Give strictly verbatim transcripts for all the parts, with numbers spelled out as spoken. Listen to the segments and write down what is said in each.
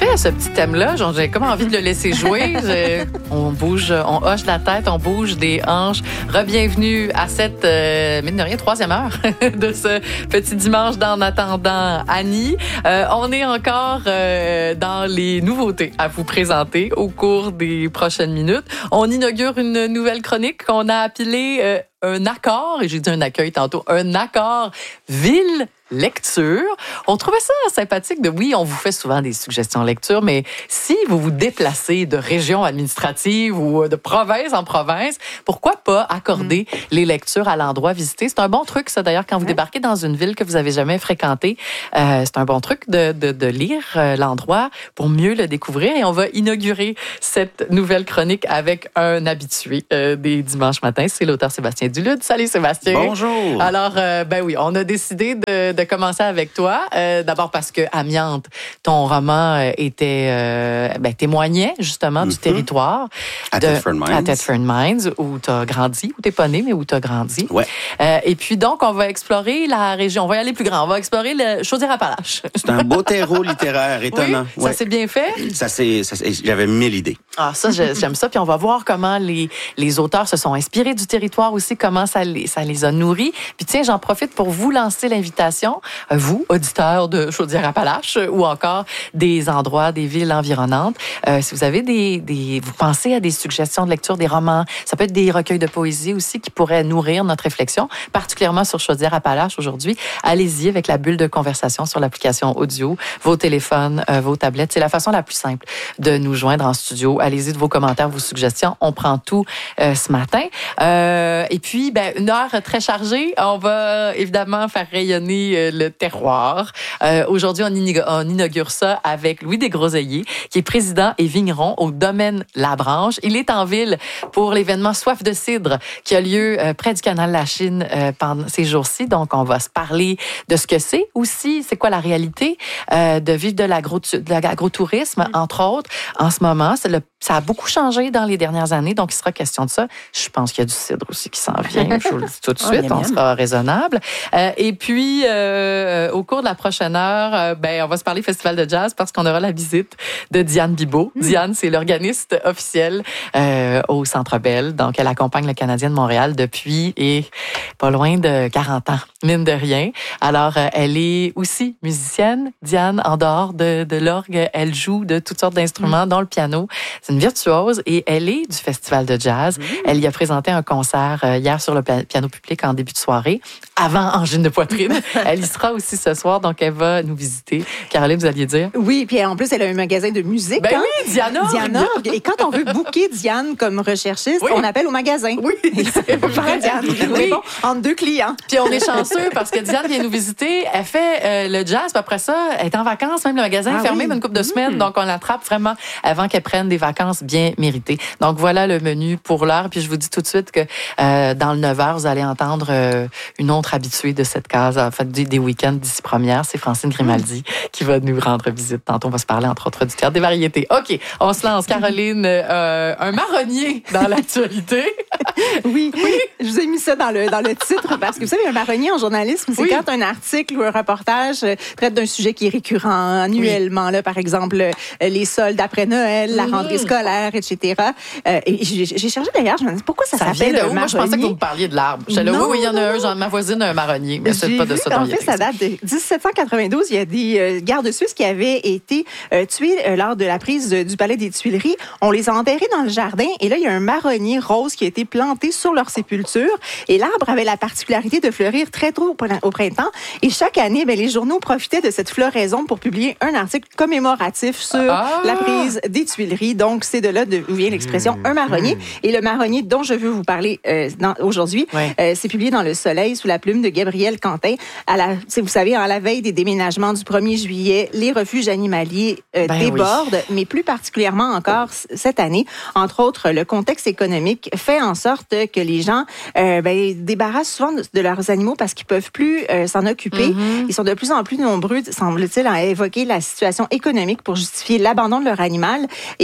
à ce petit thème-là. Genre, j'ai comme envie de le laisser jouer. Je, on bouge, on hoche la tête, on bouge des hanches. Re-bienvenue à cette, euh, mine de rien, troisième heure de ce petit dimanche d'En attendant Annie. Euh, on est encore euh, dans les nouveautés à vous présenter au cours des prochaines minutes. On inaugure une nouvelle chronique qu'on a appelée euh, un accord, et j'ai dit un accueil tantôt, un accord ville lecture. On trouvait ça sympathique de, oui, on vous fait souvent des suggestions lecture, mais si vous vous déplacez de région administrative ou de province en province, pourquoi pas accorder mmh. les lectures à l'endroit visité? C'est un bon truc, ça, d'ailleurs, quand vous ouais. débarquez dans une ville que vous avez jamais fréquentée. Euh, c'est un bon truc de, de, de lire euh, l'endroit pour mieux le découvrir. Et on va inaugurer cette nouvelle chronique avec un habitué euh, des dimanches matins. C'est l'auteur Sébastien Dulude. Salut, Sébastien. Bonjour. Alors, euh, ben oui, on a décidé de, de commencer avec toi. Euh, d'abord parce que Amiante, ton roman euh, était euh, ben, témoignait justement mm-hmm. du territoire. À de, Thetford Mines. À Thetford Mines, où tu as grandi, où tu n'es pas né, mais où tu as grandi. Ouais. Euh, et puis donc, on va explorer la région. On va y aller plus grand. On va explorer le Chaudière-Appalaches. C'est un beau terreau littéraire, étonnant. Oui, ouais. Ça s'est bien fait? Ça c'est, ça c'est, j'avais mille idées. Ah, ça, j'aime ça. Puis on va voir comment les, les auteurs se sont inspirés du territoire aussi, comment ça les, ça les a nourris. Puis tiens, j'en profite pour vous lancer l'invitation, vous, auditeurs de Chaudière-Appalaches, ou encore des endroits, des villes environnantes. Euh, si vous avez des, des... Vous pensez à des suggestions de lecture, des romans, ça peut être des recueils de poésie aussi qui pourraient nourrir notre réflexion, particulièrement sur Chaudière-Appalaches aujourd'hui. Allez-y avec la bulle de conversation sur l'application audio, vos téléphones, euh, vos tablettes. C'est la façon la plus simple de nous joindre en studio. Allez-y de vos commentaires, vos suggestions. On prend tout euh, ce matin. Euh, et puis, ben, une heure très chargée. On va évidemment faire rayonner euh, le terroir. Euh, aujourd'hui, on, inaugure, on inaugure ça avec Louis Desgroseilliers, qui est président et vigneron au domaine La Branche. Il est en ville pour l'événement Soif de cidre qui a lieu euh, près du canal de la Chine euh, pendant ces jours-ci. Donc, on va se parler de ce que c'est aussi, c'est quoi la réalité euh, de vivre de, l'agro, de l'agrotourisme, entre autres. En ce moment, c'est le, ça a beaucoup changé dans les dernières années, donc il sera question de ça. Je pense qu'il y a du cidre aussi qui s'en vient. Je vous le dis tout de suite, oh, on sera raisonnable. Euh, et puis, euh, au cours de la prochaine heure, euh, ben, on va se parler festival de jazz parce qu'on aura la visite de Diane Bibeau. Mmh. Diane, c'est l'organiste officiel euh, au Centre Bell. Donc, elle accompagne le Canadien de Montréal depuis et pas loin de quarante ans, mine de rien. Alors, euh, elle est aussi musicienne. Diane, en dehors de, de l'orgue, elle joue de toutes sortes d'instruments, mmh. dont le piano. C'est une virtuose et elle est du festival de jazz. Mmh. Elle y a présenté un concert euh, hier sur le piano public en début de soirée, avant Angine de poitrine. Elle y sera aussi ce soir, donc elle va nous visiter. Caroline, vous alliez dire? Oui, puis en plus, elle a un magasin de musique. Ben hein? oui, Diana. Diana. Et quand on veut booker Diane comme recherchiste, oui. on appelle au magasin. Oui, c'est vrai. Diane. Oui. Bon, entre deux clients. Puis on est chanceux parce que Diane vient nous visiter. Elle fait euh, le jazz, puis après ça, elle est en vacances. Même le magasin ah, est fermé oui. une couple de semaines, mmh. donc on l'attrape vraiment avant qu'elle prenne des vacances bien méritées. Donc voilà le menu pour l'heure. Puis je vous dis tout de suite que euh, dans le neuf heures, vous allez entendre euh, une autre habituée de cette case, en fait, des, des week-ends d'ici première. C'est Francine Grimaldi mmh. qui va nous rendre visite. Tantôt, on va se parler, entre autres, du théâtre des variétés. OK, on se lance. Caroline, euh, un marronnier dans l'actualité. oui. oui, je vous ai mis ça dans le, dans le titre parce que vous savez, un marronnier en journalisme, c'est oui. quand un article ou un reportage traite d'un sujet qui est récurrent annuellement. Oui. Là, par exemple, les soldes après Noël, la rentrée mmh. scolaire, et cetera. Euh, et j'ai, j'ai cherché d'ailleurs, je me dis pourquoi ça, ça s'appelle vient de un où? marronnier? Moi, je pensais que vous me parliez de l'arbre. J'étais là, oui, oui, il y en a un, genre, ma voisine a un marronnier, mais c'est pas de ça dont il y a. En fait, ça date de dix-sept cent quatre-vingt-douze. Il y a des euh, gardes suisses qui avaient été euh, tués euh, lors de la prise euh, du palais des Tuileries. On les a enterrés dans le jardin et là, il y a un marronnier rose qui a été planté sur leur sépulture. Et l'arbre avait la particularité de fleurir très tôt au printemps. Et chaque année, bien, les journaux profitaient de cette floraison pour publier un article commémoratif sur ah! la prise des Tuileries. Donc, c'est de là d'où vient l'expression mmh. un marronnier. Mmh. Et le marronnier dont je veux vous parler euh, dans, aujourd'hui, ouais. euh, c'est publié dans Le Soleil sous la plume de Gabriel Quentin. À la, vous savez, à la veille des déménagements du premier juillet, les refuges animaliers euh, ben débordent, oui. mais plus particulièrement encore cette année. Entre autres, le contexte économique fait en sorte que les gens euh, ben, débarrassent souvent de, de leurs animaux parce qu'ils peuvent plus euh, s'en occuper. Mm-hmm. Ils sont de plus en plus nombreux, semble-t-il, à évoquer la situation économique pour justifier l'abandon de leur animal. Et quelque chose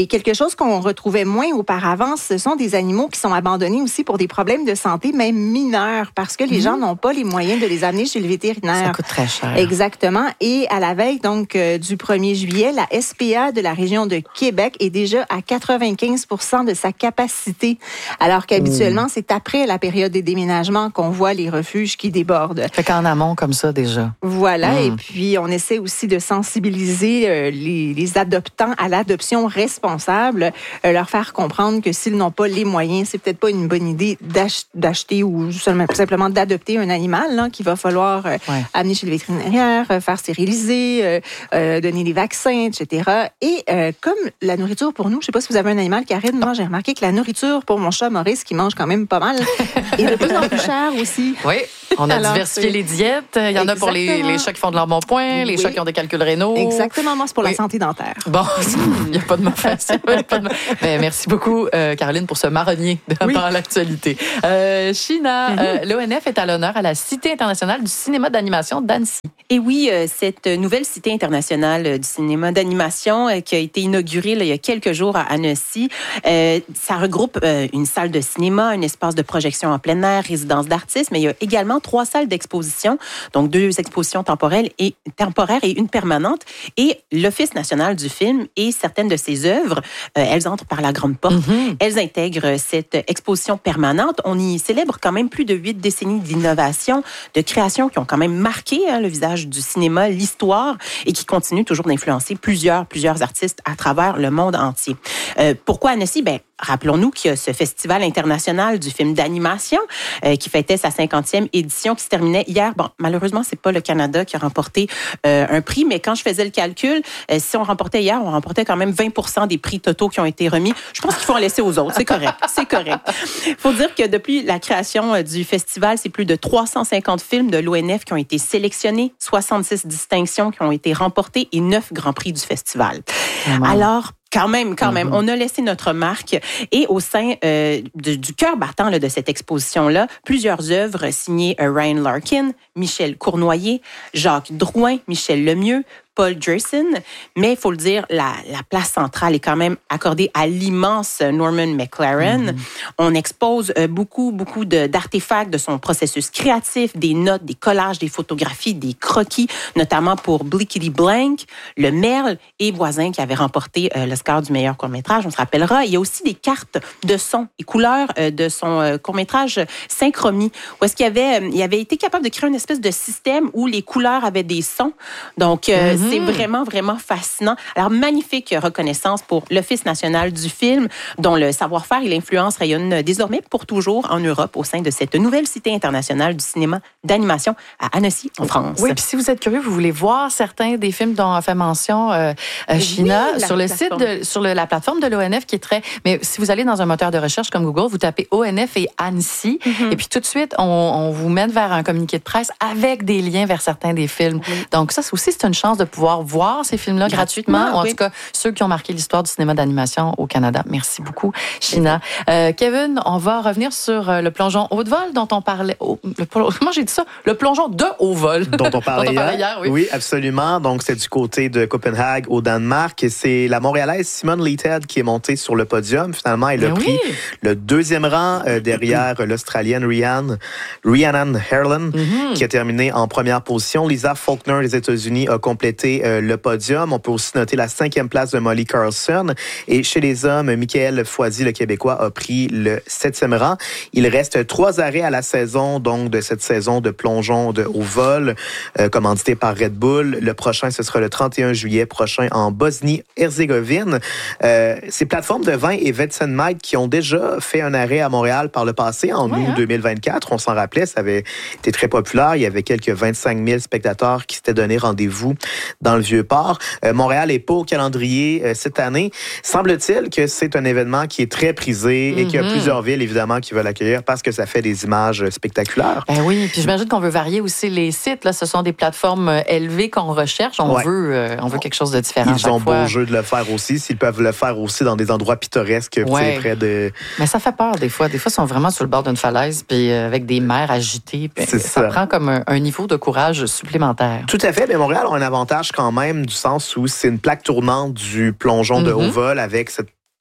chose qu'on retrouvait moins auparavant, ce sont des animaux qui sont abandonnés aussi pour des problèmes de santé, même mineurs, parce que les mmh. gens n'ont pas les moyens de les amener chez le vétérinaire. Ça coûte très cher. Exactement. Et à la veille donc euh, du premier juillet, la S P A de la région de Québec est déjà à quatre-vingt-quinze pour cent de sa capacité, alors qu'habituellement, mmh. c'est après la période des déménagements qu'on voit les refuges qui débordent. Fait qu'en amont, comme ça, déjà. Voilà. Mmh. Et puis, on essaie aussi de sensibiliser euh, les, les adoptants à l'adoption responsable, euh, leur faire comprendre que s'ils n'ont pas les moyens, c'est peut-être pas une bonne idée d'ach- d'acheter ou seulement, simplement d'adopter un animal là, qu'il va falloir euh, ouais. amener chez le vétérinaire, euh, faire stériliser, euh, euh, donner des vaccins, et cetera. Et euh, comme la nourriture pour nous, je sais pas si vous avez un animal, Karine, moi j'ai remarqué que la nourriture pour mon chat Maurice, qui mange quand même pas mal, est de plus en plus chère aussi. Oui, on a Alors, diversifié c'est... les diètes. Il y en Exactement. a pour les, les chats qui font de l'embonpoint, les oui. chats qui ont des calculs rénaux. Exactement, moi c'est pour oui. la santé dentaire. Bon, il n'y a pas de mauvaise. Ben, merci beaucoup, euh, Caroline, pour ce marronnier dans oui. l'actualité. Euh, China, mm-hmm. euh, l'O N F est à l'honneur à la Cité internationale du cinéma d'animation d'Annecy. Et oui, euh, cette nouvelle Cité internationale du cinéma d'animation euh, qui a été inaugurée là, il y a quelques jours à Annecy, euh, ça regroupe euh, une salle de cinéma, un espace de projection en plein air, résidence d'artistes, mais il y a également trois salles d'exposition, donc deux expositions temporelles et temporaires et une permanente. Et l'Office national du film et certaines de ses œuvres, euh, elles entrent par la grande porte. Mm-hmm. Elles intègrent cette exposition permanente. On y célèbre quand même plus de huit décennies d'innovation, de création qui ont quand même marqué hein, le visage du cinéma, l'histoire et qui continuent toujours d'influencer plusieurs, plusieurs artistes à travers le monde entier. Euh, pourquoi Annecy? Ben, rappelons-nous qu'il y a ce Festival international du film d'animation euh, qui fêtait sa cinquantième édition qui se terminait hier. Bon, malheureusement, c'est pas le Canada qui a remporté euh, un prix, mais quand je faisais le calcul, euh, si on remportait hier, on remportait quand même vingt pour cent des prix totaux qui ont été remis. Je pense qu'il faut en laisser aux autres. C'est correct. C'est correct. Il faut dire que depuis la création du festival, c'est plus de trois cent cinquante films de l'O N F qui ont été sélectionnés, soixante-six distinctions qui ont été remportées et neuf grands prix du festival. Mmh. Alors, Quand même, quand même. Mm-hmm. On a laissé notre marque. Et au sein euh, de, du cœur battant là, de cette exposition-là, plusieurs œuvres signées euh, Ryan Larkin, Michel Cournoyer, Jacques Drouin, Michel Lemieux, Paul Gerson, mais il faut le dire, la, la place centrale est quand même accordée à l'immense Norman McLaren. Mm-hmm. On expose euh, beaucoup, beaucoup de, d'artefacts de son processus créatif, des notes, des collages, des photographies, des croquis, notamment pour Blickety Blank, Le Merle et Voisin qui avait remporté euh, l'Oscar du meilleur court-métrage, on se rappellera. Il y a aussi des cartes de son et couleurs euh, de son euh, court-métrage Synchromie, où est-ce qu'il avait, euh, il avait été capable de créer une espèce de système où les couleurs avaient des sons. Donc, euh, mm-hmm. c'est vraiment, vraiment fascinant. Alors, magnifique reconnaissance pour l'Office national du film, dont le savoir-faire et l'influence rayonnent désormais pour toujours en Europe au sein de cette nouvelle Cité internationale du cinéma d'animation à Annecy, en France. Oui, puis si vous êtes curieux, vous voulez voir certains des films dont a fait mention euh, euh, China oui, sur le plateforme. site, de, sur le, la plateforme de l'O N F qui est très... Mais si vous allez dans un moteur de recherche comme Google, vous tapez O N F et Annecy, mm-hmm. et puis tout de suite, on, on vous mène vers un communiqué de presse avec des liens vers certains des films. Mm-hmm. Donc ça, c'est aussi, c'est une chance de pouvoir voir ces films-là gratuitement, gratuitement ou en oui. tout cas, ceux qui ont marqué l'histoire du cinéma d'animation au Canada. Merci beaucoup, China. Euh, Kevin, on va revenir sur le plongeon haut de vol dont on parlait... Oh, le, comment j'ai dit ça? Le plongeon de haut vol. Dont on parlait, dont on parlait hier. hier oui. oui, absolument. Donc, c'est du côté de Copenhague, au Danemark. Et c'est la Montréalaise Simone Leighted qui est montée sur le podium. Finalement, elle a Mais pris oui. le deuxième rang euh, derrière l'Australienne Rhiannon, Rhiannon Herland, mm-hmm. qui a terminé en première position. Lisa Faulkner des États-Unis a complété euh, le podium. On peut aussi noter la cinquième place de Molly Carlson. Et chez les hommes, Michael Foisy, le Québécois, a pris le septième rang. Il reste trois arrêts à la saison, donc de cette saison de plongeon de haut vol, euh, commandité par Red Bull. Le prochain, ce sera le trente et un juillet prochain en Bosnie-Herzégovine. Euh, ces plateformes de vin et Wetzelmite qui ont déjà fait un arrêt à Montréal par le passé, en ouais, août hein? deux mille vingt-quatre, on s'en rappelait, ça avait été très populaire. Il y avait quelques vingt-cinq mille spectateurs qui s'étaient donné rendez-vous dans le Vieux-Port. Euh, Montréal n'est pas au calendrier euh, cette année. Semble-t-il que c'est un événement qui est très prisé mm-hmm. et qu'il y a plusieurs villes, évidemment, qui veulent l'accueillir parce que ça fait des images spectaculaires. Ben oui, puis j'imagine qu'on veut varier aussi les sites. Là, ce sont des plateformes élevées qu'on recherche. On, ouais. veut, euh, on veut quelque chose de différent Ils chaque ont fois. beau jeu de le faire aussi. S'ils peuvent le faire aussi dans des endroits pittoresques, ouais. près de... Mais ça fait peur des fois. Des fois, ils sont vraiment sur le bord d'une falaise puis euh, avec des mers agitées. Ça, ça prend comme un, un niveau de courage supplémentaire. Tout à fait. Mais Montréal a un avantage quand même du sens où c'est une plaque tournante du plongeon mm-hmm. de haut vol avec cette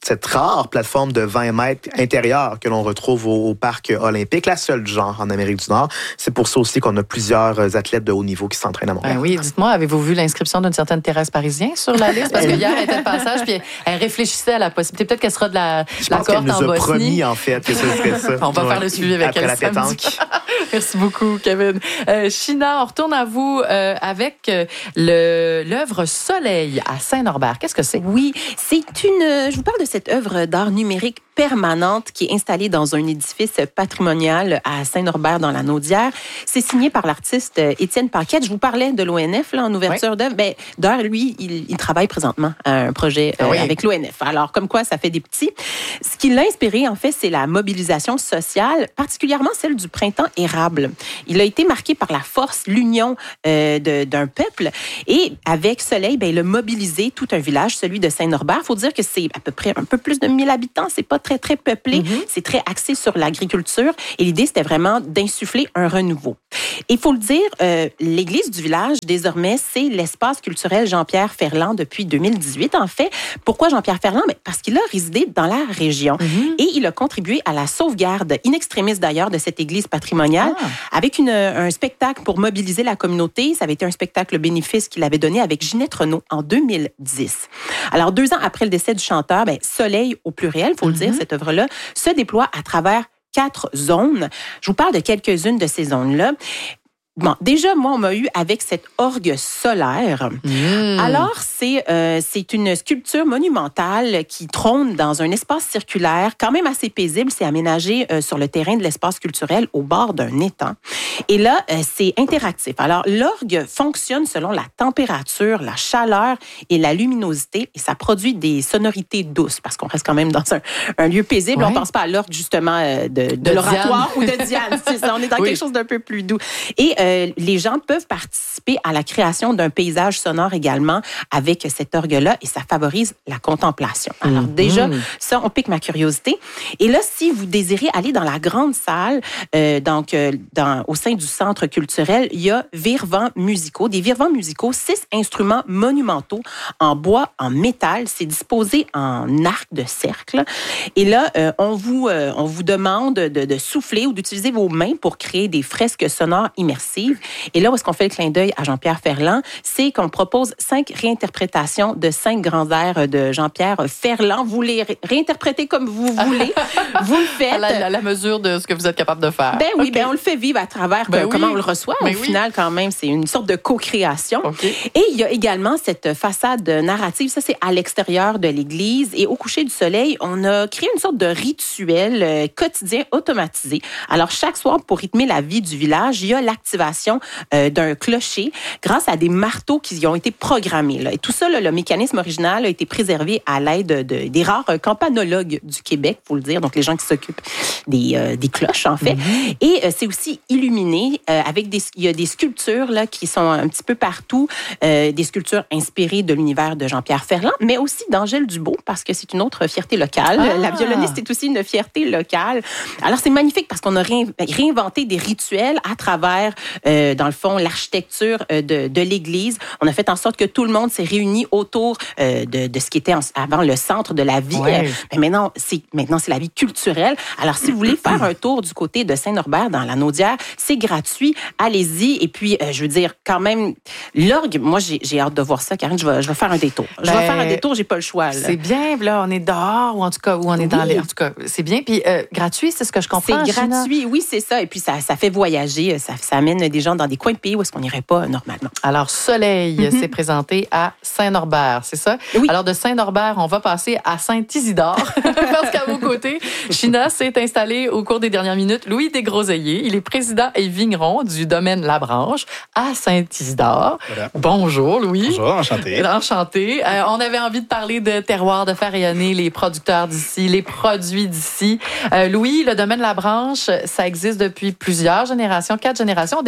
cette rare plateforme de vingt mètres intérieure que l'on retrouve au, au parc olympique, la seule du genre en Amérique du Nord. C'est pour ça aussi qu'on a plusieurs athlètes de haut niveau qui s'entraînent à Montréal. Ben oui, dites-moi, avez-vous vu l'inscription d'une certaine Thérèse Parisien sur la liste? Parce que hier, elle était de passage, puis elle réfléchissait à la possibilité. Peut-être qu'elle sera de la, Je la pense qu'elle cohorte en nous a Bosnie. promis, en fait, que ce serait ça. On va ouais. faire le suivi avec Après elle la samedi. pétanque. Merci beaucoup, Kevin. Euh, China, on retourne à vous euh, avec euh, le, l'œuvre Soleil à Saint-Norbert. Qu'est-ce que c'est? Oui, c'est une... Je vous parle de cette œuvre d'art numérique permanente qui est installée dans un édifice patrimonial à Saint-Norbert dans la Naudière. C'est signé par l'artiste Étienne Paquette. Je vous parlais de l'O N F là, en ouverture oui. d'œuvre. Ben, d'ailleurs, lui, il, il travaille présentement à un projet euh, oui. avec l'O N F. Alors, comme quoi, ça fait des petits. Ce qui l'a inspiré, en fait, c'est la mobilisation sociale, particulièrement celle du printemps érable. Il a été marqué par la force, l'union euh, de, d'un peuple. Et avec Soleil, ben, il a mobilisé tout un village, celui de Saint-Norbert. Il faut dire que c'est à peu près un peu plus de mille habitants. C'est pas très, très peuplé. Mm-hmm. C'est très axé sur l'agriculture. Et l'idée, c'était vraiment d'insuffler un renouveau. Il faut le dire, euh, l'église du village, désormais, c'est l'espace culturel Jean-Pierre Ferland depuis deux mille dix-huit, en fait. Pourquoi Jean-Pierre Ferland? Ben, parce qu'il a résidé dans la région mm-hmm. et il a contribué à la sauvegarde, in extremis d'ailleurs, de cette église patrimoniale, ah. avec une, un spectacle pour mobiliser la communauté. Ça avait été un spectacle bénéfice qu'il avait donné avec Ginette Renault en deux mille dix. Alors, deux ans après le décès du chanteur, ben, Soleil, au pluriel, il faut mm-hmm. le dire, cette œuvre-là, se déploie à travers quatre zones. Je vous parle de quelques-unes de ces zones-là. Bon, déjà, moi, on m'a eu avec cette orgue solaire. Mmh. Alors, c'est, euh, c'est une sculpture monumentale qui trône dans un espace circulaire quand même assez paisible. C'est aménagé euh, sur le terrain de l'espace culturel au bord d'un étang. Et là, euh, c'est interactif. Alors, l'orgue fonctionne selon la température, la chaleur et la luminosité et ça produit des sonorités douces parce qu'on reste quand même dans un, un lieu paisible. Ouais. On ne pense pas à l'orgue, justement, euh, de, de, de l'oratoire Diane. Ou de Diane. C'est ça, on est dans oui. quelque chose d'un peu plus doux. Et euh, Euh, les gens peuvent participer à la création d'un paysage sonore également avec cette orgue-là et ça favorise la contemplation. Alors mmh. déjà, ça, on pique ma curiosité. Et là, si vous désirez aller dans la grande salle, euh, donc euh, dans, au sein du centre culturel, il y a virevents musicaux, des virevents musicaux, six instruments monumentaux en bois, en métal. C'est disposé en arc de cercle. Et là, euh, on, vous, euh, on vous demande de, de souffler ou d'utiliser vos mains pour créer des fresques sonores immersives. Et là où est-ce qu'on fait le clin d'œil à Jean-Pierre Ferland, c'est qu'on propose cinq réinterprétations de cinq grands airs de Jean-Pierre Ferland. Vous les ré- réinterprétez comme vous voulez. Vous le faites. À la, à la mesure de ce que vous êtes capable de faire. Ben oui, okay. ben on le fait vivre à travers ben que, oui. comment on le reçoit. Ben Au oui. final, quand même, c'est une sorte de co-création. Okay. Et il y a également cette façade narrative. Ça, c'est à l'extérieur de l'église. Et au coucher du soleil, on a créé une sorte de rituel euh, quotidien automatisé. Alors, chaque soir, pour rythmer la vie du village, il y a l'activation Euh, d'un clocher grâce à des marteaux qui y ont été programmés. Là. Et tout ça, là, le mécanisme original a été préservé à l'aide de, de, des rares campanologues du Québec, il faut le dire, donc les gens qui s'occupent des, euh, des cloches, en fait. Mm-hmm. Et euh, c'est aussi illuminé euh, avec des... Il y a des sculptures là, qui sont un petit peu partout, euh, des sculptures inspirées de l'univers de Jean-Pierre Ferland, mais aussi d'Angèle Dubeau, parce que c'est une autre fierté locale. Ah. La violoniste est aussi une fierté locale. Alors, c'est magnifique parce qu'on a réinventé des rituels à travers Euh, dans le fond, l'architecture euh, de, de l'Église. On a fait en sorte que tout le monde s'est réuni autour euh, de, de ce qui était en, avant le centre de la vie. Ouais. Euh, mais maintenant, c'est, maintenant, c'est la vie culturelle. Alors, si vous voulez faire un tour du côté de Saint-Norbert, dans la Naudière, c'est gratuit. Allez-y. Et puis, euh, je veux dire, quand même, l'orgue, moi, j'ai, j'ai hâte de voir ça, Karine. Je vais, je vais faire un détour. Je ben, vais faire un détour, j'ai pas le choix. Là. C'est bien, là, on est dehors, ou en tout cas, ou on est oui. dans les... En tout cas, c'est bien. Puis, euh, gratuit, c'est ce que je comprends, C'est Gina. gratuit, oui, c'est ça. Et puis, ça, ça fait voyager. Ça, ça amène des gens dans des coins de pays où est-ce qu'on n'irait pas normalement. Alors, Soleil mm-hmm. s'est présenté à Saint-Norbert, c'est ça? Oui. Alors, de Saint-Norbert, on va passer à Saint-Isidore, parce qu'à vos côtés, China s'est installée au cours des dernières minutes. Louis Desgroseilliers, il est président et vigneron du domaine La Branche à Saint-Isidore. Voilà. Bonjour, Louis. Bonjour, enchanté. Enchanté. Euh, on avait envie de parler de terroir, de faire rayonner les producteurs d'ici, les produits d'ici. Euh, Louis, le domaine La Branche, ça existe depuis plusieurs générations, quatre générations. Au départ,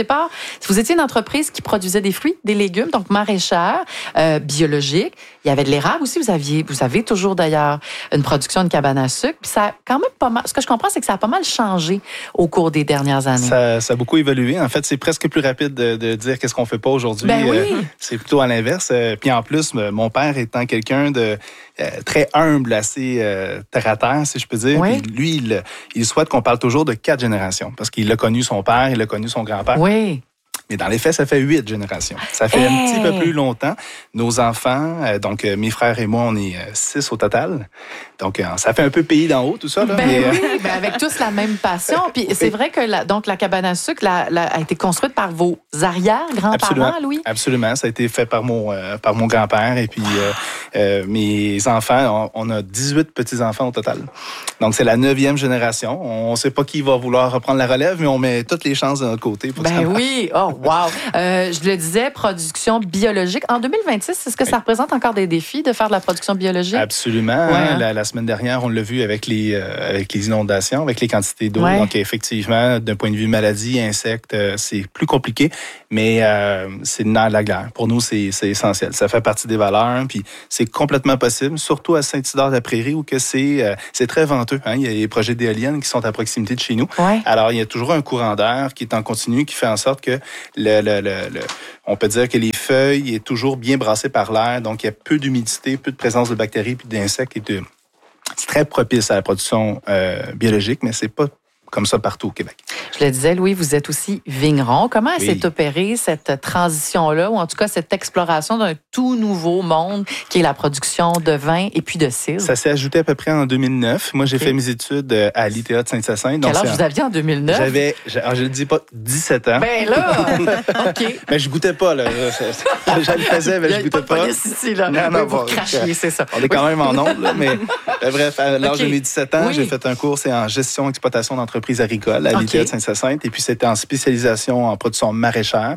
départ, vous étiez une entreprise qui produisait des fruits, des légumes, donc maraîchère, euh, biologique. Il y avait de l'érable aussi. Vous aviez, vous avez toujours d'ailleurs une production de cabane à sucre. Puis ça a quand même pas mal. Ce que je comprends, c'est que ça a pas mal changé au cours des dernières années. Ça, ça a beaucoup évolué. En fait, c'est presque plus rapide de, de dire qu'est-ce qu'on fait pas aujourd'hui. Ben oui. euh, c'est plutôt à l'inverse. Euh, puis en plus, mon père étant quelqu'un de euh, très humble, assez euh, terre à terre, si je peux dire. Oui. Puis lui, il, il souhaite qu'on parle toujours de quatre générations parce qu'il a connu son père, il a connu son grand-père. Oui. Mais dans les faits, ça fait huit générations. Ça fait hey. un petit peu plus longtemps. Nos enfants, euh, donc euh, mes frères et moi, on est euh, six au total. Donc, euh, ça fait un peu pays d'en haut, tout ça. Là, ben mais, oui, euh... ben avec tous la même passion. Puis c'est vrai que la, donc la cabane à sucre la, la, a été construite par vos arrière-grands-parents, Louis? Absolument. Ça a été fait par mon, euh, par mon grand-père. Et puis, euh, euh, mes enfants, on, on a dix-huit petits-enfants au total. Donc, c'est la neuvième génération. On ne sait pas qui va vouloir reprendre la relève, mais on met toutes les chances de notre côté. Pour ben oui. Oh, wow. Euh, je le disais, production biologique. En deux mille vingt-six, est-ce que ça représente encore des défis de faire de la production biologique? Absolument. Ouais, hein? la, la semaine dernière, on l'a vu avec les, euh, avec les inondations, avec les quantités d'eau. Ouais. Donc, effectivement, d'un point de vue maladie, insectes, euh, c'est plus compliqué, mais euh, c'est le nerf de la guerre. Pour nous, c'est, c'est essentiel. Ça fait partie des valeurs, puis c'est complètement possible, surtout à Saint-Isidore-de-la-Prairie, où que c'est, euh, c'est très venteux. Hein? Il y a des projets d'éoliennes qui sont à proximité de chez nous. Ouais. Alors, il y a toujours un courant d'air qui est en continu, qui fait en sorte que le, le, le, le on peut dire que les feuilles est toujours bien brassées par l'air, donc il y a peu d'humidité, peu de présence de bactéries puis d'insectes. Et de... C'est très propice à la production euh, biologique, mais c'est pas comme ça partout au Québec. Je le disais, Louis, vous êtes aussi vigneron. Comment oui. s'est opérée cette transition-là, ou en tout cas cette exploration d'un tout nouveau monde qui est la production de vin et puis de cidre? Ça s'est ajouté à peu près en deux mille neuf. Moi, j'ai okay. fait mes études à l'I T A de Saint-Hyacinthe. Quel âge vous aviez en deux mille neuf? J'avais, je ne le dis pas, dix-sept ans. Ben là! OK. Mais je goûtais pas, là. Je, je le faisais, mais je goûtais pas. Il y a pas de police ici, là. Non, non, vous crachiez, c'est ça. On est quand même en ondes, là, mais bref, à l'âge okay. de mes dix-sept ans, oui. j'ai fait un cours, c'est en gestion et exploitation d'entreprises agricoles à l'I T A okay. de Saint-Hyacinthe. Et puis, c'était en spécialisation en production maraîchère.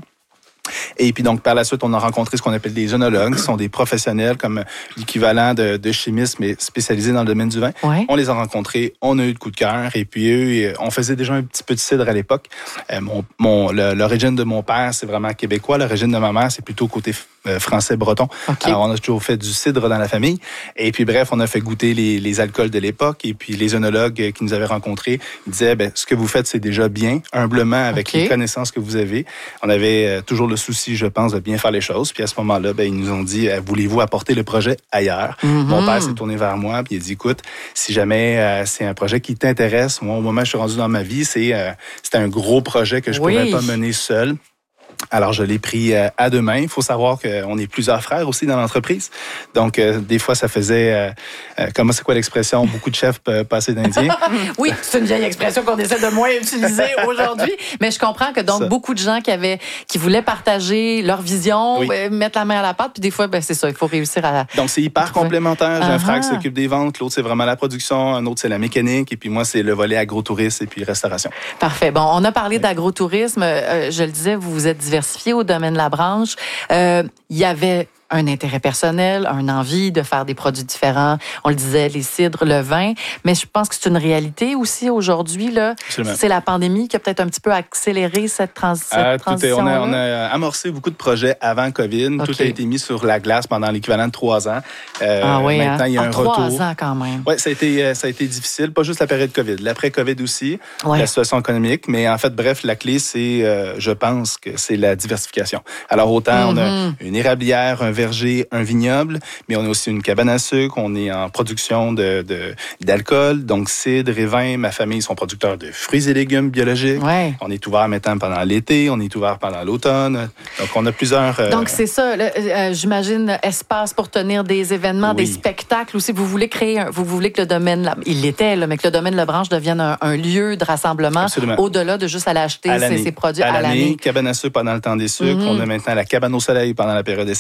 Et puis donc, par la suite, on a rencontré ce qu'on appelle des œnologues, qui sont des professionnels comme l'équivalent de, de chimistes, mais spécialisés dans le domaine du vin. Ouais. On les a rencontrés, on a eu le coup de cœur. Et puis eux, on faisait déjà un petit peu de cidre à l'époque. Euh, mon, mon, le, l'origine de mon père, c'est vraiment québécois. L'origine de ma mère, c'est plutôt côté euh, français-breton. Okay. Alors, on a toujours fait du cidre dans la famille. Et puis bref, on a fait goûter les, les alcools de l'époque. Et puis les œnologues qui nous avaient rencontrés, ils disaient, ben, ce que vous faites, c'est déjà bien, humblement, avec okay. les connaissances que vous avez. On avait euh, toujours le souci, je pense, de bien faire les choses. Puis à ce moment-là, ben, ils nous ont dit, voulez-vous apporter le projet ailleurs? Mm-hmm. Mon père s'est tourné vers moi, puis il a dit, écoute, si jamais euh, c'est un projet qui t'intéresse, moi, au moment où je suis rendu dans ma vie, c'est, euh, c'est un gros projet que je ne oui. pourrais pas mener seul. Alors, je l'ai pris euh, à deux mains. Il faut savoir qu'on est plusieurs frères aussi dans l'entreprise. Donc, euh, des fois, ça faisait... Euh, euh, comment c'est quoi l'expression? Beaucoup de chefs euh, passés d'Indiens. Oui, c'est une vieille expression qu'on essaie de moins utiliser aujourd'hui. Mais je comprends que donc, ça. beaucoup de gens qui avaient, qui voulaient partager leur vision, oui. euh, mettre la main à la pâte, puis des fois, ben, c'est ça, il faut réussir à... Donc, c'est hyper complémentaire. J'ai uh-huh. un frère qui s'occupe des ventes, l'autre, c'est vraiment la production, un autre, c'est la mécanique, et puis moi, c'est le volet agrotourisme et puis restauration. Parfait. Bon, on a parlé oui. d'agro-tourisme. Euh, je le disais, vous vous êtes diversifié au domaine de la branche. Euh, il y avait un intérêt personnel, un envie de faire des produits différents. On le disait, les cidres, le vin. Mais je pense que c'est une réalité aussi aujourd'hui. Là. C'est la pandémie qui a peut-être un petit peu accéléré cette, trans- cette euh, transition. On a, on a amorcé beaucoup de projets avant COVID. Okay. Tout a été mis sur la glace pendant l'équivalent de trois ans. Euh, ah oui, maintenant, hein? il y a en un trois retour. ans quand même. Oui, ça a été, ça a été difficile. Pas juste la période COVID. L'après-COVID aussi. Ouais. La situation économique. Mais en fait, bref, la clé, c'est, euh, je pense que c'est la diversification. Alors, autant mm-hmm. on a une érablière, un verger, un vignoble, mais on a aussi une cabane à sucre, on est en production de, de, d'alcool, donc cidre et vin. Ma famille sont producteurs de fruits et légumes biologiques. Ouais. On est ouvert maintenant pendant l'été, on est ouvert pendant l'automne. Donc, on a plusieurs... Euh... Donc, c'est ça, là, euh, j'imagine, espace pour tenir des événements, oui. des spectacles aussi. Vous voulez créer, un, vous voulez que le domaine, là, il l'était, là, mais que le domaine Le Branche devienne un, un lieu de rassemblement. Absolument. Au-delà de juste aller acheter ces, ces produits à, à l'année. l'année. Cabane à sucre pendant le temps des sucres. Mm-hmm. On a maintenant la cabane au soleil pendant la période estivale. OK.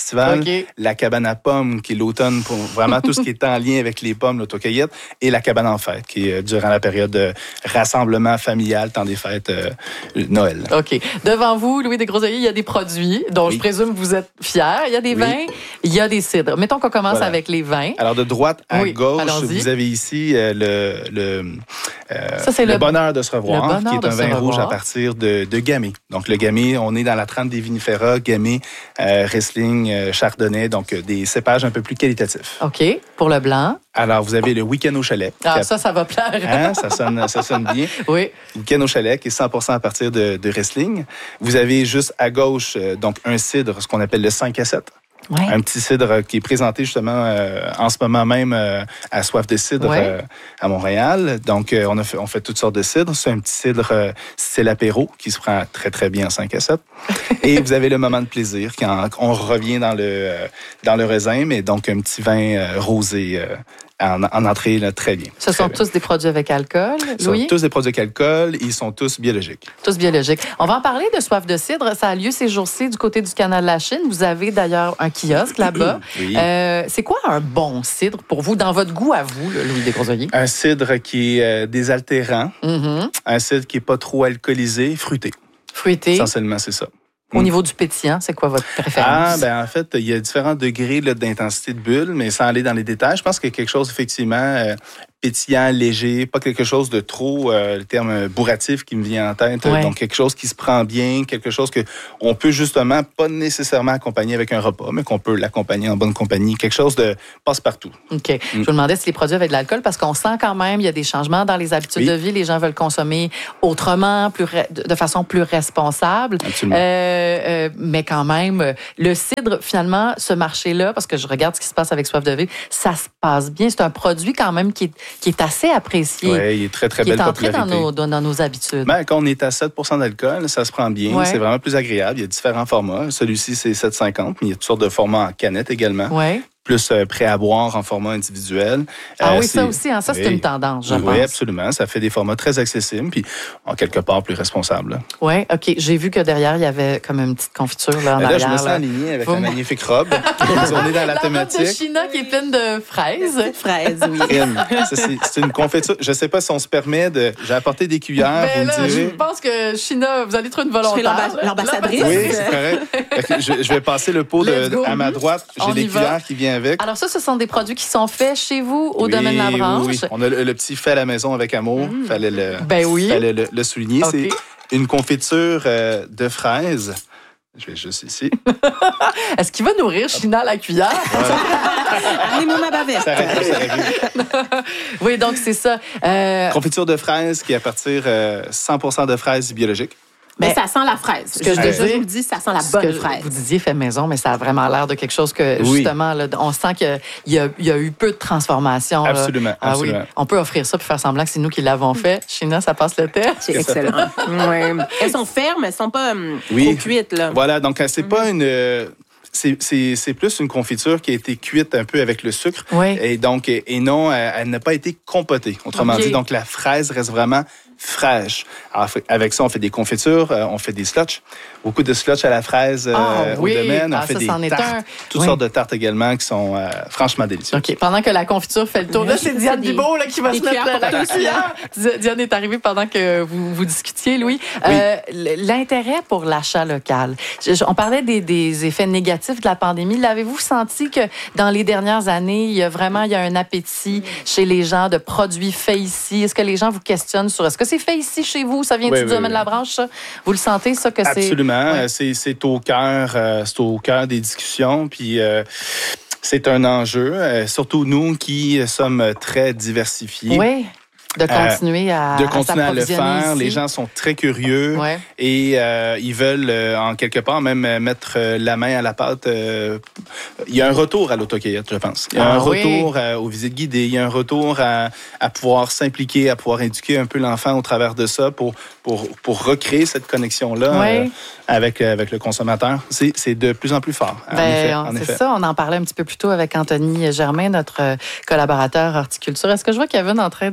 Okay. La cabane à pommes, qui est l'automne pour vraiment tout ce qui est en lien avec les pommes, l'autocueillette, et la cabane en fête, qui est durant la période de rassemblement familial, temps des fêtes euh, Noël. OK. Devant vous, Louis Desgroseilliers, il y a des produits dont oui. je présume vous êtes fiers. Il y a des oui. vins, il y a des cidres. Mettons qu'on commence voilà. avec les vins. Alors, de droite à oui. gauche, allons-y. Vous avez ici euh, le, le, euh, Ça, c'est le, le bonheur de se revoir, bonheur qui est un vin revoir. rouge à partir de, de Gamay. Donc, le Gamay, on est dans la trempe des vinifera, Gamay, euh, Riesling, euh, Chardonnay, donc euh, des cépages un peu plus qualitatifs. OK. Pour le blanc? Alors, vous avez le Week-end au chalet. Ah, a... ça, ça va plaire. Hein? Ça sonne, ça sonne bien. Oui. Week-end au chalet, qui est cent pour cent à partir de, de Riesling. Vous avez juste à gauche, euh, donc, un cidre, ce qu'on appelle le cinq à sept. Ouais. Un petit cidre qui est présenté justement euh, en ce moment même euh, à Soif de cidre ouais. euh, à Montréal. Donc, euh, on, a fait, on fait toutes sortes de cidres. C'est un petit cidre euh, style apéro qui se prend très, très bien en cinq à sept. Et vous avez le moment de plaisir quand on revient dans le, euh, dans le raisin, mais donc un petit vin euh, rosé euh, en, en entrée là, très bien. Ce sont bien. tous des produits avec alcool, Ce Louis? sont tous des produits avec alcool. Ils sont tous biologiques. Tous biologiques. On va en parler de Soif de cidre. Ça a lieu ces jours-ci du côté du canal de la Chine. Vous avez d'ailleurs un kiosque là-bas. Oui. Euh, c'est quoi un bon cidre pour vous, dans votre goût à vous, là, Louis Desgroseilliers? Un cidre qui est euh, désaltérant. Mm-hmm. Un cidre qui n'est pas trop alcoolisé, fruité. Fruité. Essentiellement, c'est ça. Au niveau du pétillant, c'est quoi votre préférence? Ah, ben en fait, il y a différents degrés là, d'intensité de bulle, mais sans aller dans les détails, je pense qu'il y a quelque chose, effectivement, euh, pétillant, léger, pas quelque chose de trop, euh, le terme bourratif qui me vient en tête, ouais. donc quelque chose qui se prend bien, quelque chose que on peut justement pas nécessairement accompagner avec un repas, mais qu'on peut l'accompagner en bonne compagnie, quelque chose de passe-partout. OK. Mm. Je vous demandais si les produits avaient de l'alcool, parce qu'on sent quand même, il y a des changements dans les habitudes oui. de vie, les gens veulent consommer autrement, plus de façon plus responsable. Absolument. Euh, Euh, mais quand même, le cidre, finalement, ce marché-là, parce que je regarde ce qui se passe avec Soif de vivre, ça se passe bien. C'est un produit quand même qui est, qui est assez apprécié. Oui, il est très, très belle popularité. Qui est entré dans nos, dans, dans nos habitudes. Ben, quand on est à sept pour cent d'alcool, ça se prend bien. Ouais. C'est vraiment plus agréable. Il y a différents formats. Celui-ci, c'est sept cinquante, mais il y a toutes sortes de formats en canette également. Oui. Plus euh, prêt à boire en format individuel. Ah euh, oui, ça aussi, hein, ça, oui. c'est une tendance, je oui, pense. Oui, absolument. Ça fait des formats très accessibles, puis en quelque part plus responsables. Oui, OK. J'ai vu que derrière, il y avait comme une petite confiture là, en là, arrière. Je me sens là. aligné avec Vous... la magnifique robe. On est dans la, la thématique. robe de China qui est pleine de fraises. Fraises, oui. c'est, c'est une confiture. Je ne sais pas si on se permet de... J'ai apporté des cuillères, Mais vous là, me direz. Je pense que China, vous allez être une volontaire. Je serai l'ambassadrice. Oui, c'est correct. Je, je vais passer le pot de, à ma droite. J'ai on les cuillères qui viennent avec. Alors ça, ce sont des produits qui sont faits chez vous au oui, domaine La Branche. Oui, oui. On a le, le petit fait à la maison avec amour. Il mmh. fallait, le, ben oui. fallait le, le souligner. Okay. C'est une confiture euh, de fraises. Je vais juste ici. Est-ce qu'il va nourrir China à la cuillère? Amenez-moi ma bavette. Ça règle, ça règle. Oui, donc c'est ça. Euh... Confiture de fraises qui est à partir euh, cent pour cent de fraises biologiques. Mais ça sent la fraise. Ce que je, je vous dis, ça sent la bonne fraise. Vous disiez fait maison, mais ça a vraiment l'air de quelque chose que, oui. justement, là, on sent qu'il y a, il y a eu peu de transformation. Absolument, là. Ah, absolument. Oui. On peut offrir ça pour faire semblant que c'est nous qui l'avons fait. China, ça passe le test. C'est excellent. Oui. Elles sont fermes, elles ne sont pas um, oui. trop cuites. Là. Voilà, donc c'est mm-hmm. pas une... Euh, C'est, c'est, c'est plus une confiture qui a été cuite un peu avec le sucre. Oui. Et donc, et, et non, elle, elle n'a pas été compotée. Autrement okay. dit, donc la fraise reste vraiment fraîche. Alors, avec ça, on fait des confitures, on fait des slotch. Beaucoup de slotch à la fraise ah, euh, oui. au domaine. On ah, fait ça, des ça tartes, un... toutes oui. sortes de tartes également qui sont euh, franchement délicieuses. OK. Pendant que la confiture fait le tour, là, c'est Diane Bibeau là, qui va se mettre la, la cuillère. Diane est arrivée pendant que vous, vous discutiez, Louis. Oui. Euh, l'intérêt pour l'achat local. On parlait des, des effets négatifs de la pandémie. L'avez-vous senti que dans les dernières années, il y a vraiment il y a un appétit chez les gens de produits faits ici? Est-ce que les gens vous questionnent sur est-ce que c'est fait ici chez vous? Ça vient-tu oui, du oui, domaine oui. de la branche, ça? Vous le sentez, ça, que c'est... Absolument. Ouais. C'est, c'est au cœur, euh, c'est au cœur des discussions. Puis... Euh, c'est un enjeu, euh, surtout nous qui sommes très diversifiés. Oui. De continuer à De continuer à, à le faire. Ici. Les gens sont très curieux ouais. et euh, ils veulent, euh, en quelque part, même mettre euh, la main à la pâte. Euh, il y a un retour à l'autocueillette, je pense. Il y a ah, un retour oui. à, aux visites guidées. Il y a un retour à, à pouvoir s'impliquer, à pouvoir éduquer un peu l'enfant au travers de ça pour, pour, pour recréer cette connexion-là oui. euh, avec, avec le consommateur. C'est, c'est de plus en plus fort. En ben, effet, en c'est effet. ça. On en parlait un petit peu plus tôt avec Anthony Germain, notre collaborateur horticulture. Est-ce que je vois Kevin en train de... Ah,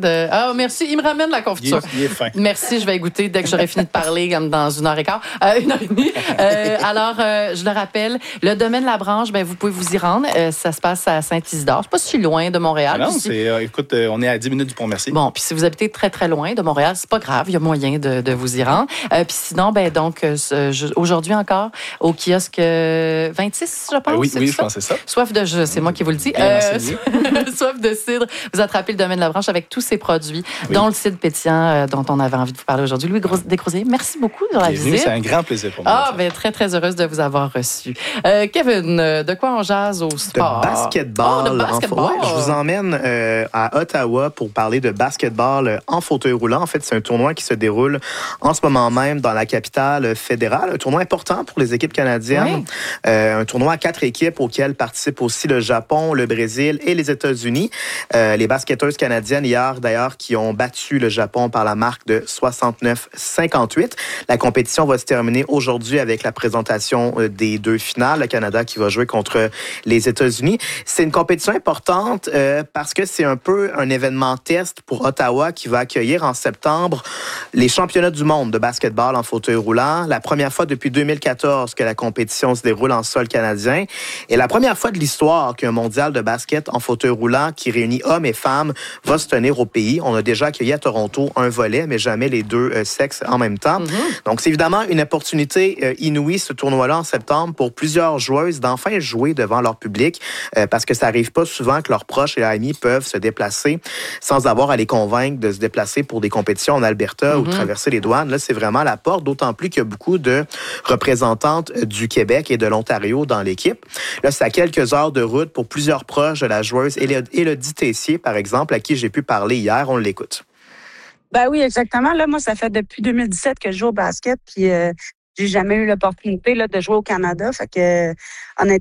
Ah, merci. Il me ramène la confiture. Il est, il est fin. Merci, je vais goûter dès que j'aurai fini de parler, comme dans une heure et quart, euh, une heure et demie. Euh, alors, euh, je le rappelle, le domaine La Branche, ben, vous pouvez vous y rendre. Euh, ça se passe à Saint-Isidore. C'est pas si loin de Montréal. Ah non, c'est, c'est, euh, écoute, euh, on est à dix minutes du Pont-Mercier. Bon, puis si vous habitez très, très loin de Montréal, c'est pas grave. Il y a moyen de, de vous y rendre. Euh, puis sinon, ben, donc, euh, je, aujourd'hui encore, au kiosque vingt-six, je pense. Euh, oui, oui, ça? je pense que c'est ça. Soif de jus, c'est moi qui vous le dis. Bien Euh, soif de cidre. Vous attrapez le domaine La Branche avec tous ces produits, oui. dont le cidre pétillant euh, dont on avait envie de vous parler aujourd'hui. Louis Descrosiers, merci beaucoup de la visite. C'est un grand plaisir pour moi. Ah, ben, très, très heureuse de vous avoir reçu. Euh, Kevin, de quoi on jase au sport? De basketball. Oh, de basketball. En, ouais, je vous emmène euh, à Ottawa pour parler de basketball en fauteuil roulant. En fait, c'est un tournoi qui se déroule en ce moment même dans la capitale fédérale. Un tournoi important pour les équipes canadiennes. Oui. Euh, un tournoi à quatre équipes auquel participent aussi le Japon, le Brésil et les États-Unis. Euh, les basketteuses canadiennes, hier d'ailleurs, qui ont battu le Japon par la marque de soixante-neuf cinquante-huit. La compétition va se terminer aujourd'hui avec la présentation des deux finales. Le Canada qui va jouer contre les États-Unis. C'est une compétition importante euh, parce que c'est un peu un événement test pour Ottawa qui va accueillir en septembre les championnats du monde de basketball en fauteuil roulant. La première fois depuis deux mille quatorze que la compétition se déroule en sol canadien. Et la première fois de l'histoire qu'un mondial de basket en fauteuil roulant qui réunit hommes et femmes va se tenir au pays. On a déjà accueilli à Toronto un volet, mais jamais les deux euh, sexes en même temps. Mm-hmm. Donc, c'est évidemment une opportunité euh, inouïe, ce tournoi-là, en septembre, pour plusieurs joueuses d'enfin jouer devant leur public, euh, parce que ça arrive pas souvent que leurs proches et amis peuvent se déplacer sans avoir à les convaincre de se déplacer pour des compétitions en Alberta mm-hmm. ou traverser les douanes. Là, c'est vraiment la porte, d'autant plus qu'il y a beaucoup de représentantes du Québec et de l'Ontario dans l'équipe. Là, c'est à quelques heures de route pour plusieurs proches de la joueuse Élodie Tessier, par exemple, à qui j'ai pu parler hier. On l'écoute. Ben oui, exactement. Là, moi, ça fait depuis deux mille dix-sept que je joue au basket, puis euh, j'ai jamais eu l'opportunité là, de jouer au Canada. Fait que, honnêtement,